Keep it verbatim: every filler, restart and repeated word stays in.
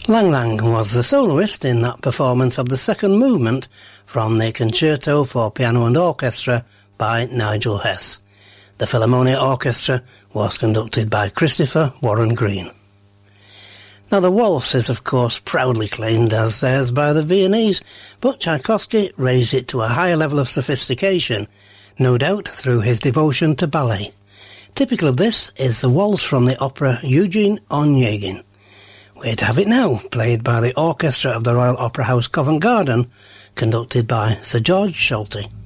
Lang Lang was the soloist in that performance of the second movement from the Concerto for Piano and Orchestra by Nigel Hess. The Philharmonia Orchestra was conducted by Christopher Warren Green. Now the waltz is of course proudly claimed as theirs by the Viennese, but Tchaikovsky raised it to a higher level of sophistication, no doubt through his devotion to ballet. Typical of this is the waltz from the opera Eugene Onegin. We're to have it now, played by the Orchestra of the Royal Opera House Covent Garden, conducted by Sir George Solti.